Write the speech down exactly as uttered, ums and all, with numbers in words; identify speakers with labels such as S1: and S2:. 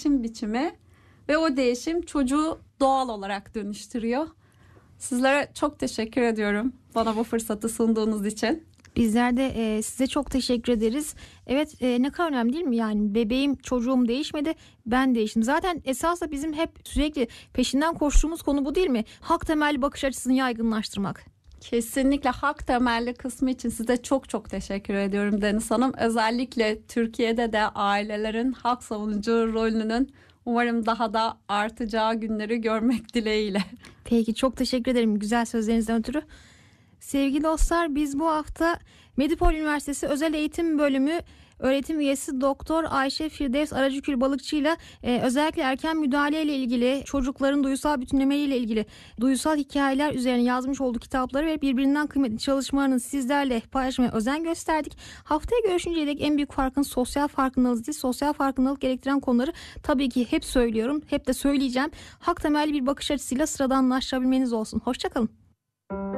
S1: değişim biçimi ve o değişim çocuğu doğal olarak dönüştürüyor. Sizlere çok teşekkür ediyorum bana bu fırsatı sunduğunuz için.
S2: Bizler de e, size çok teşekkür ederiz. Evet, e, ne kadar önemli değil mi? Yani bebeğim, çocuğum değişmedi, ben değiştim. Zaten esasında bizim hep sürekli peşinden koştuğumuz konu bu değil mi? Hak temelli bakış açısını yaygınlaştırmak.
S1: Kesinlikle hak temelli kısmı için size çok çok teşekkür ediyorum Deniz Hanım. Özellikle Türkiye'de de ailelerin hak savunucu rolünün umarım daha da artacağı günleri görmek dileğiyle.
S2: Peki, çok teşekkür ederim güzel sözlerinizden ötürü. Sevgili dostlar, biz bu hafta Medipol Üniversitesi Özel Eğitim Bölümü öğretim üyesi Doktor Ayşe Firdevs Aracıkül Balıkçı ile özellikle erken müdahale ile ilgili, çocukların duysal bütünleme ile ilgili duysal hikayeler üzerine yazmış olduğu kitapları ve birbirinden kıymetli çalışmalarını sizlerle paylaşmaya özen gösterdik. Haftaya görüşünceye dek en büyük farkın sosyal farkındalık değil, sosyal farkındalık gerektiren konuları tabii ki hep söylüyorum, hep de söyleyeceğim. Hak temelli bir bakış açısıyla sıradanlaştırabilmeniz olsun. Hoşçakalın.